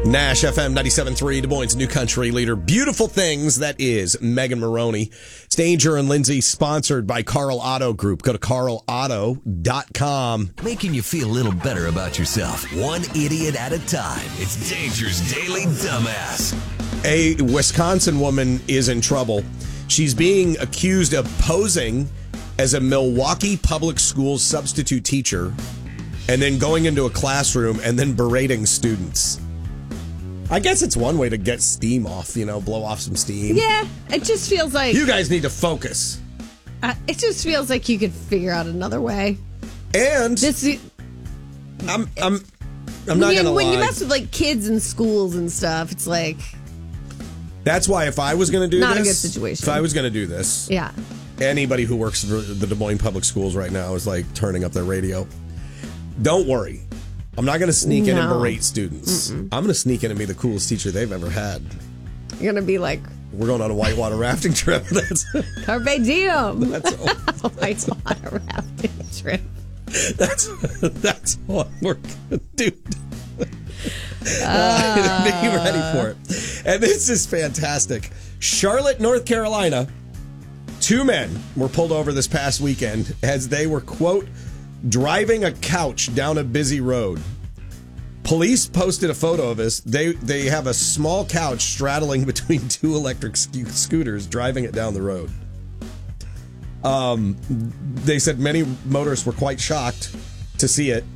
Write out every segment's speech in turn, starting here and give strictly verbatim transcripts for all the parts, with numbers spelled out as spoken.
Nash F M ninety-seven point three, Des Moines' new country leader. Beautiful Things, that is Megan Maroney. It's Danger and Lindsay, sponsored by Carl Auto Group. Go to carl auto dot com. Making you feel a little better about yourself, one idiot at a time. It's Danger's Daily Dumbass. A Wisconsin woman is in trouble. She's being accused of posing as a Milwaukee public schools substitute teacher and then going into a classroom and then berating students. I guess it's one way to get steam off, you know, blow off some steam. Yeah, it just feels like... You guys need to focus. Uh, it just feels like you could figure out another way. And this, I'm I'm I'm not you, gonna when lie. you mess with like kids in schools and stuff, it's like That's why if I was gonna do not this, a good situation. If I was gonna do this, yeah. Anybody who works for the Des Moines Public Schools right now is like turning up their radio. Don't worry. I'm not going to sneak in and No. berate students. Mm-mm. I'm going to sneak in and be the coolest teacher they've ever had. You're going to be like... We're going on a whitewater rafting trip. That's Carpe diem. That's all. Whitewater rafting trip. That's that's what we're going to do. Uh, be ready for it. And this is fantastic. Charlotte, North Carolina. Two men were pulled over this past weekend as they were, quote, driving a couch down a busy road. Police posted a photo of this. They they have a small couch straddling between two electric sc- scooters driving it down the road. Um, they said many motorists were quite shocked to see it.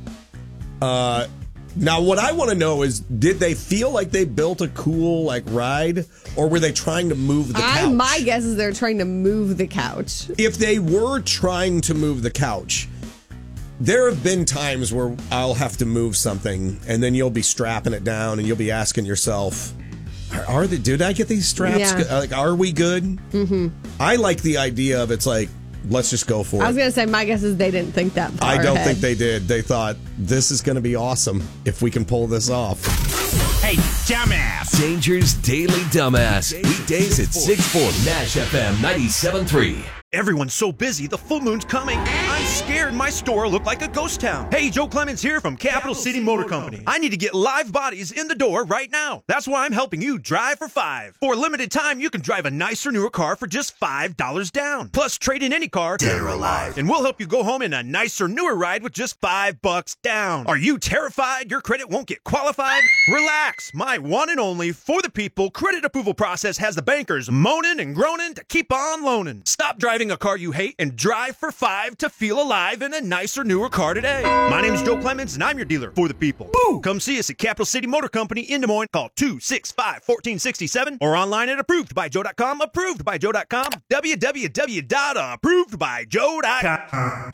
Uh, now, what I want to know is, did they feel like they built a cool like ride, or were they trying to move the I, couch? my guess is they're trying to move the couch. If they were trying to move the couch, there have been times where I'll have to move something, and then you'll be strapping it down, and you'll be asking yourself, "Are, are they? Did I get these straps? Yeah. Good? Like, are we good?" Mm-hmm. I like the idea of it's like, let's just go for I was it. going to say, my guess is they didn't think that far I don't ahead. think they did. They thought, this is going to be awesome if we can pull this off. Hey, dumbass! Danger's Daily Dumbass. Weekdays at six four Nash F M ninety-seven point three. Everyone's so busy, the full moon's coming. I'm scared my store will look like a ghost town. Hey, Joe Clemens here from Capital City Motor Company. I need to get live bodies in the door right now. That's why I'm helping you drive for five. For a limited time, you can drive a nicer, newer car for just five dollars down. Plus, trade in any car, dead or alive, and we'll help you go home in a nicer, newer ride with just five bucks down. Are you terrified your credit won't get qualified? Relax. My one and only for the people credit approval process has the bankers moaning and groaning to keep on loaning. Stop driving a car you hate and drive for five to feel alive in a nicer, newer car today. My name is Joe Clemens, and I'm your dealer for the people. Boo! Come see us at Capital City Motor Company in Des Moines. Call two six five, one four six seven or online at approved by joe dot com. approved by joe dot com. w w w dot approved by joe dot com.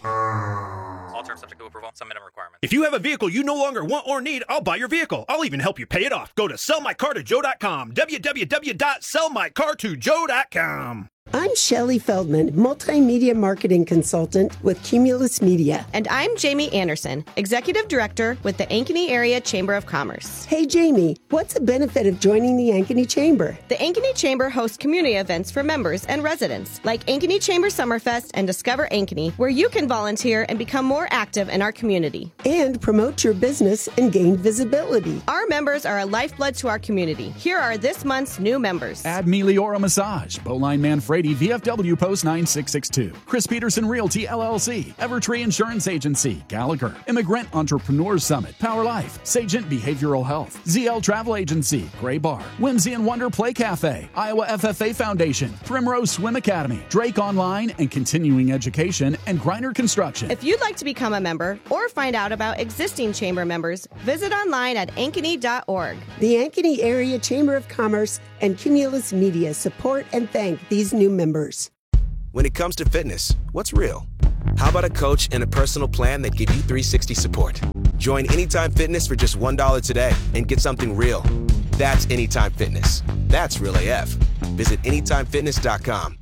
All terms subject to approval. Some minimum requirements. If you have a vehicle you no longer want or need, I'll buy your vehicle. I'll even help you pay it off. Go to sell my car to joe dot com. w w w dot sell my car to joe dot com. I'm Shelley Feldman, multimedia marketing consultant with Cumulus Media. And I'm Jamie Anderson, executive director with the Ankeny Area Chamber of Commerce. Hey, Jamie, what's the benefit of joining the Ankeny Chamber? The Ankeny Chamber hosts community events for members and residents, like Ankeny Chamber Summerfest and Discover Ankeny, where you can volunteer and become more active in our community. And promote your business and gain visibility. Our members are a lifeblood to our community. Here are this month's new members. Add Meliora Massage, Bowline Manfredi V F W Post nine six six two, Chris Peterson Realty L L C, Evertree Insurance Agency, Gallagher, Immigrant Entrepreneurs Summit, Power Life, Sagent Behavioral Health, Z L Travel Agency, Gray Bar, Whimsy and Wonder Play Cafe, Iowa F F A Foundation, Primrose Swim Academy, Drake Online and Continuing Education, and Griner Construction. If you'd like to become a member or find out about existing chamber members, visit online at ankeny dot org. The Ankeny Area Chamber of Commerce and Cumulus Media support and thank these new members. When it comes to fitness, what's real? How about a coach and a personal plan that give you three sixty support? Join Anytime Fitness for just one dollar today and get something real. That's Anytime Fitness. That's real A F. Visit anytime fitness dot com.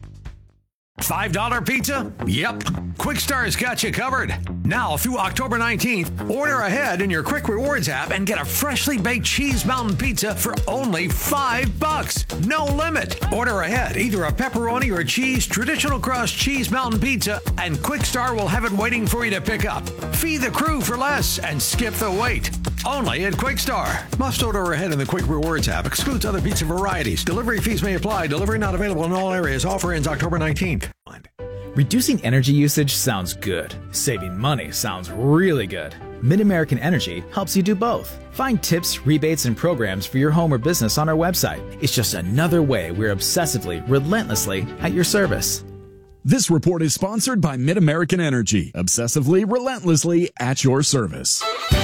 five dollar pizza? Yep. Quick Star's got you covered. Now through October nineteenth, order ahead in your Quick Rewards app and get a freshly baked cheese mountain pizza for only five bucks. No limit. Order ahead, either a pepperoni or cheese traditional crust cheese mountain pizza, and Quick Star will have it waiting for you to pick up. Feed the crew for less and skip the wait. only at Quick Star. Must order ahead in the Quick Rewards app. Excludes other pizza varieties. Delivery fees may apply. Delivery not available in all areas. Offer ends October nineteenth. Reducing energy usage sounds good. Saving money sounds really good. Mid-American Energy helps you do both. Find tips, rebates, and programs for your home or business on our website. It's just another way we're obsessively, relentlessly at your service. This report is sponsored by Mid-American Energy. Obsessively, relentlessly at your service.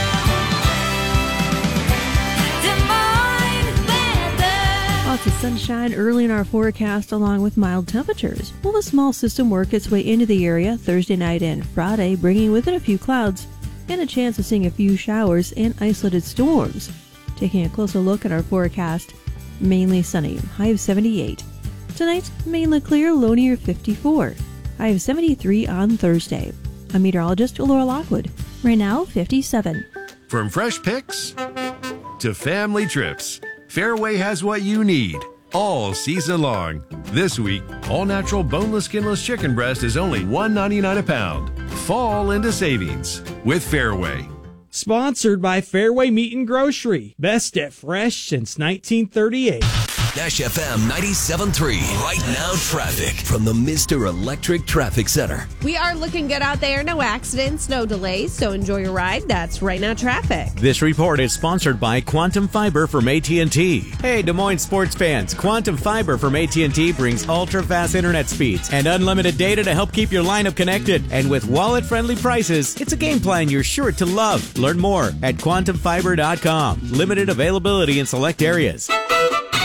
Lots of sunshine early in our forecast along with mild temperatures. Will a small system work its way into the area Thursday night and Friday, bringing with it a few clouds and a chance of seeing a few showers and isolated storms. Taking a closer look at our forecast, mainly sunny, high of seventy-eight. Tonight, mainly clear, low near fifty-four. High of seventy-three on Thursday. I'm meteorologist Laura Lockwood. Right now, fifty-seven. From fresh picks to family trips, Fairway has what you need all season long. This week, all natural boneless, skinless chicken breast is only one ninety-nine a pound. Fall into savings with Fairway. Sponsored by Fairway Meat and Grocery. Best at fresh since nineteen thirty-eight. Dash F M ninety-seven point three. Right now traffic from the Mister Electric Traffic Center. We are looking good out there. No accidents, no delays, so enjoy your ride. That's Right Now Traffic. This report is sponsored by Quantum Fiber from A T and T. Hey, Des Moines sports fans, Quantum Fiber from A T and T brings ultra-fast internet speeds and unlimited data to help keep your lineup connected. And with wallet-friendly prices, it's a game plan you're sure to love. Learn more at quantum fiber dot com. Limited availability in select areas.